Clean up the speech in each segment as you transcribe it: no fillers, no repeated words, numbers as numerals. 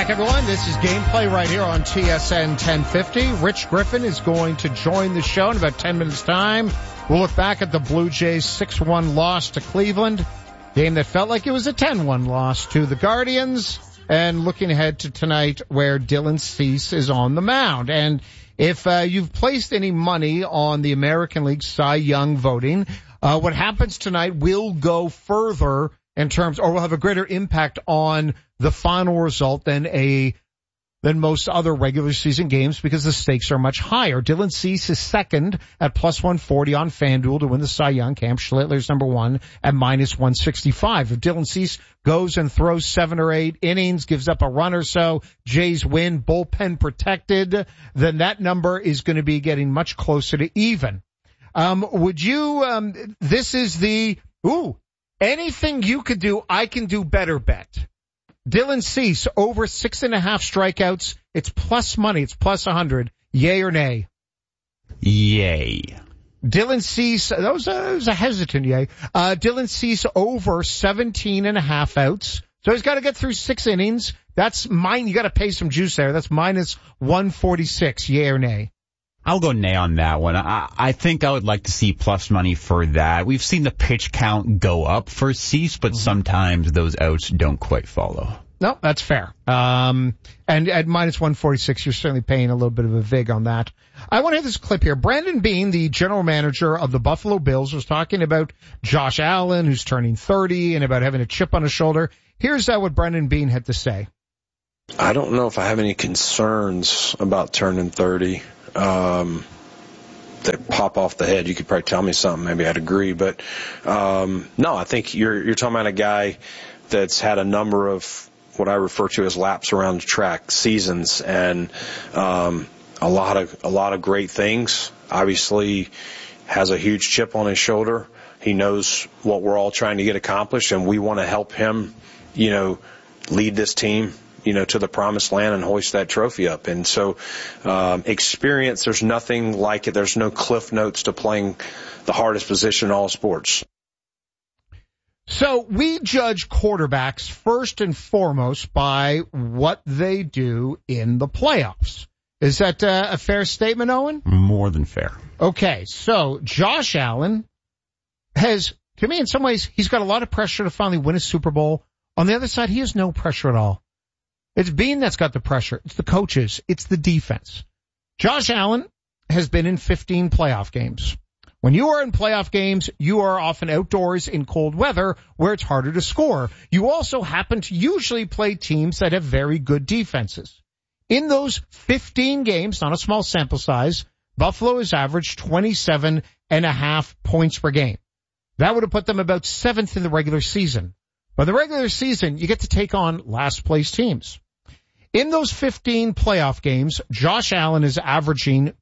back, everyone. This is Gameplay right here on TSN 1050. Rich Griffin is going to join the show in about 10 minutes' time. We'll look back at the Blue Jays' 6-1 loss to Cleveland, game that felt like it was a 10-1 loss to the Guardians, and looking ahead to tonight where Dylan Cease is on the mound. And if you've placed any money on the American League Cy Young voting, what happens tonight will go further in terms, or will have a greater impact on the final result than most other regular season games because the stakes are much higher. Dylan Cease is second at plus 140 on FanDuel to win the Cy Young. Cam Schlittler's number one at minus 165. If Dylan Cease goes and throws 7 or 8 innings, gives up a run or so, Jays win, bullpen protected, then that number is going to be getting much closer to even. This is the, anything you could do, I can do better bet. Dylan Cease over 6.5 strikeouts. It's plus money. It's plus 100. Yay or nay? Yay. Dylan Cease, that was a hesitant yay. Dylan Cease over 17.5 outs. So he's got to get through 6 innings. That's mine. You got to pay some juice there. That's minus 146. Yay or nay? I'll go nay on that one. I think I would like to see plus money for that. We've seen the pitch count go up for Cease, but sometimes those outs don't quite follow. No, that's fair. And at minus 146, you're certainly paying a little bit of a vig on that. I want to have this clip here. Brandon Beane, the general manager of the Buffalo Bills, was talking about Josh Allen, who's turning 30, and about having a chip on his shoulder. Here's what Brandon Beane had to say. I don't know if I have any concerns about turning 30. That pop off the head. You could probably tell me something. Maybe I'd agree. But, no, I think you're talking about a guy that's had a number of what I refer to as laps around the track seasons and, a lot of great things. Obviously has a huge chip on his shoulder. He knows what we're all trying to get accomplished, and we want to help him, lead this team, to the promised land and hoist that trophy up. And so, experience, there's nothing like it. There's no cliff notes to playing the hardest position in all sports. So we judge quarterbacks first and foremost by what they do in the playoffs. Is that a fair statement, Owen? More than fair. Okay. So Josh Allen has, to me, in some ways, he's got a lot of pressure to finally win a Super Bowl. On the other side, he has no pressure at all. It's Beane that's got the pressure. It's the coaches. It's the defense. Josh Allen has been in 15 playoff games. When you are in playoff games, you are often outdoors in cold weather where it's harder to score. You also happen to usually play teams that have very good defenses. In those 15 games, not a small sample size, Buffalo has averaged 27.5 points per game. That would have put them about 7th in the regular season. By the regular season, you get to take on last place teams. In those 15 playoff games, Josh Allen is averaging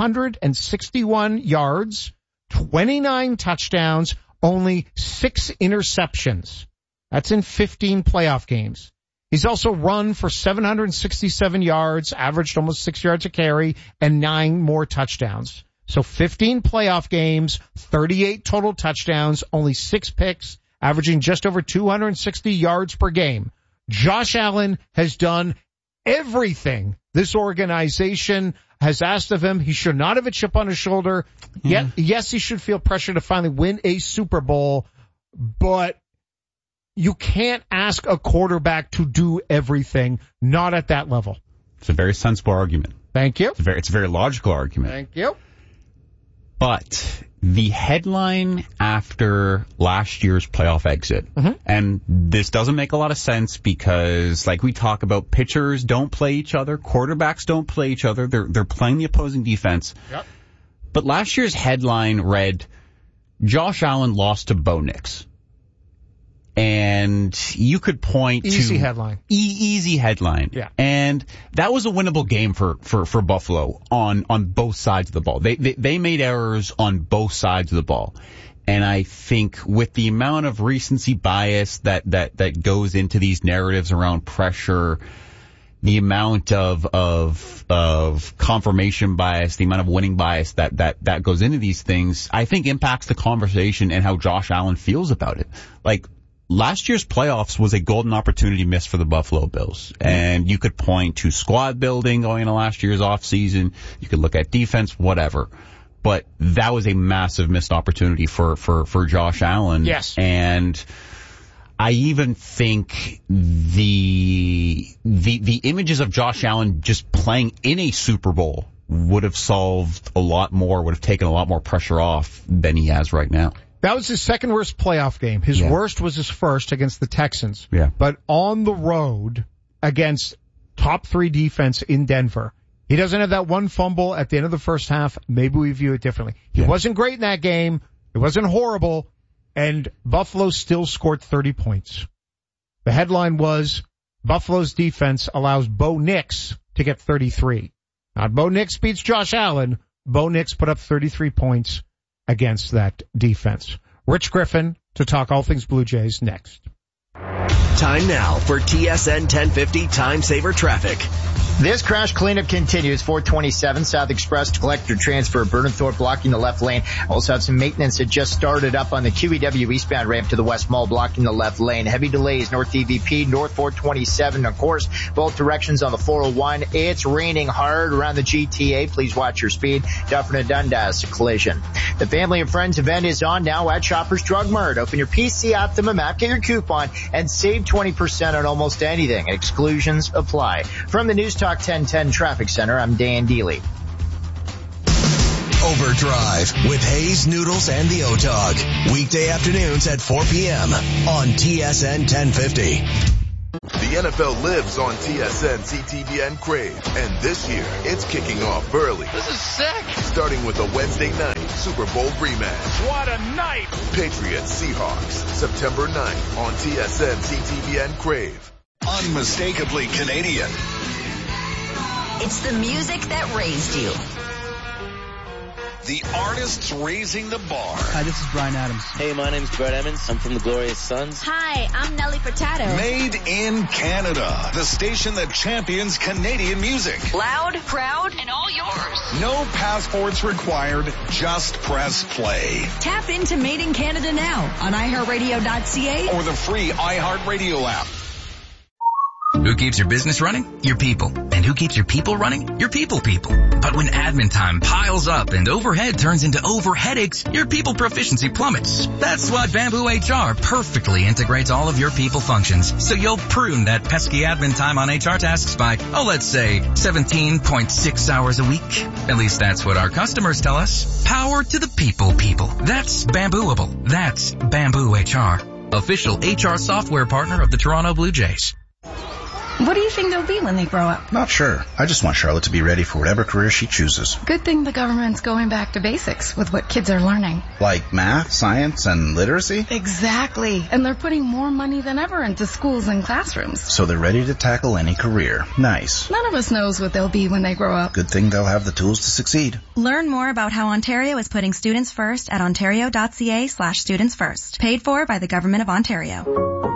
261 yards, 29 touchdowns, only 6 interceptions. That's in 15 playoff games. He's also run for 767 yards, averaged almost 6 yards a carry, and 9 more touchdowns. So 15 playoff games, 38 total touchdowns, only 6 picks, averaging just over 260 yards per game. Josh Allen has done everything this organization has asked of him. He should not have a chip on his shoulder. Yes, he should feel pressure to finally win a Super Bowl, but you can't ask a quarterback to do everything, not at that level. It's a very sensible argument. Thank you. It's a very logical argument. Thank you. But the headline after last year's playoff exit, and this doesn't make a lot of sense because, like we talk about, pitchers don't play each other, quarterbacks don't play each other, they're playing the opposing defense. Yep. But last year's headline read, Josh Allen lost to Bo Nix. And you could point easy to... headline. Easy headline. Yeah. And that was a winnable game for Buffalo on both sides of the ball. They made errors on both sides of the ball. And I think with the amount of recency bias that goes into these narratives around pressure, the amount of confirmation bias, the amount of winning bias that goes into these things, I think impacts the conversation and how Josh Allen feels about it. Like, last year's playoffs was a golden opportunity missed for the Buffalo Bills. And you could point to squad building going into last year's offseason. You could look at defense, whatever. But that was a massive missed opportunity for Josh Allen. Yes. And I even think the images of Josh Allen just playing in a Super Bowl would have solved a lot more, would have taken a lot more pressure off than he has right now. That was his second worst playoff game. His worst was his first against the Texans. Yeah. But on the road against top 3 defense in Denver, he doesn't have that one fumble at the end of the first half. Maybe we view it differently. He wasn't great in that game. It wasn't horrible. And Buffalo still scored 30 points. The headline was, Buffalo's defense allows Bo Nix to get 33. Not Bo Nix beats Josh Allen. Bo Nix put up 33 points against that defense. Rich Griffin to talk all things Blue Jays next. Time now for TSN 1050 Time Saver Traffic. This crash cleanup continues. 427 South Express to collector transfer, Burnenthorpe blocking the left lane. Also have some maintenance that just started up on the QEW eastbound ramp to the West Mall, blocking the left lane. Heavy delays north EVP, north 427. Of course, both directions on the 401. It's raining hard around the GTA. Please watch your speed. Dufferin and Dundas, a collision. The Family and Friends event is on now at Shoppers Drug Mart. Open your PC Optimum app, get your coupon, and save 20% on almost anything. Exclusions apply. From the News Talk 1010 Traffic Center, I'm Dan Deely. Overdrive with Hayes, Noodles, and the O-Dog. Weekday afternoons at 4 p.m. on TSN 1050. The NFL lives on TSN, CTVN Crave, and this year it's kicking off early. This is sick! Starting with a Wednesday night Super Bowl rematch. What a night! Patriots Seahawks, September 9th on TSN, CTVN Crave. Unmistakably Canadian. It's the music that raised you. The artists raising the bar. Hi, this is Bryan Adams. Hey, my name's Brett Emmons. I'm from the Glorious Sons. Hi, I'm Nelly Furtado. Made in Canada. The station that champions Canadian music. Loud, proud, and all yours. No passports required. Just press play. Tap into Made in Canada now on iHeartRadio.ca or the free iHeartRadio app. Who keeps your business running? Your people. And who keeps your people running? Your people. But when admin time piles up and overhead turns into overheadaches, your people proficiency plummets. That's why Bamboo HR perfectly integrates all of your people functions, so you'll prune that pesky admin time on HR tasks by, let's say, 17.6 hours a week. At least that's what our customers tell us. Power to the people. That's Bambooable. That's Bamboo HR. Official HR software partner of the Toronto Blue Jays. What do you think they'll be when they grow up? Not sure. I just want Charlotte to be ready for whatever career she chooses. Good thing the government's going back to basics with what kids are learning. Like math, science, and literacy? Exactly. And they're putting more money than ever into schools and classrooms. So they're ready to tackle any career. Nice. None of us knows what they'll be when they grow up. Good thing they'll have the tools to succeed. Learn more about how Ontario is putting students first at ontario.ca/students first. Paid for by the Government of Ontario.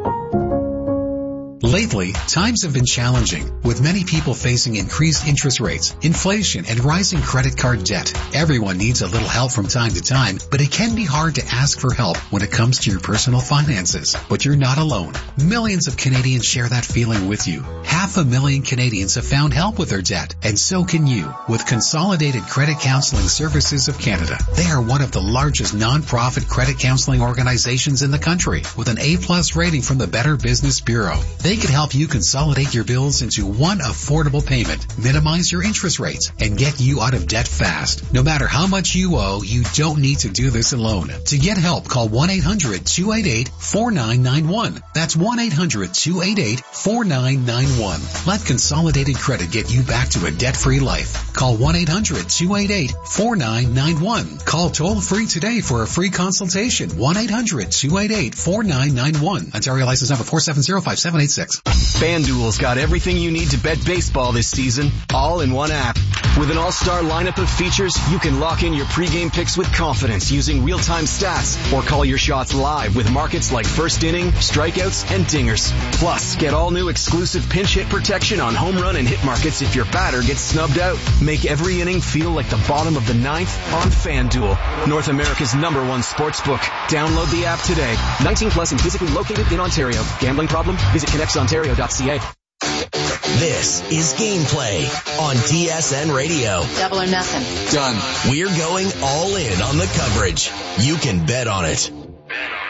Lately, times have been challenging, with many people facing increased interest rates, inflation, and rising credit card debt. Everyone needs a little help from time to time, but it can be hard to ask for help when it comes to your personal finances. But you're not alone. Millions of Canadians share that feeling with you. 500,000 Canadians have found help with their debt, and so can you, with Consolidated Credit Counseling Services of Canada. They are one of the largest non-profit credit counseling organizations in the country, with an A+ rating from the Better Business Bureau. They can help you consolidate your bills into one affordable payment, minimize your interest rates, and get you out of debt fast. No matter how much you owe, you don't need to do this alone. To get help, call 1-800-288-4991. That's 1-800-288-4991. Let Consolidated Credit get you back to a debt-free life. Call 1-800-288-4991. Call toll-free today for a free consultation. 1-800-288-4991. Ontario license number 4705786. 888-858-9236. FanDuel's got everything you need to bet baseball this season, all in one app. With an all-star lineup of features, you can lock in your pregame picks with confidence using real-time stats or call your shots live with markets like first inning, strikeouts, and dingers. Plus, get all new exclusive pinch hit protection on home run and hit markets if your batter gets snubbed out. Make every inning feel like the bottom of the ninth on FanDuel, North America's #1 sportsbook. Download the app today. 19 plus and physically located in Ontario. Gambling problem? Visit connectsontario.ca. This is Gameplay on TSN Radio. Double or nothing. Done. We're going all in on the coverage. You can bet on it.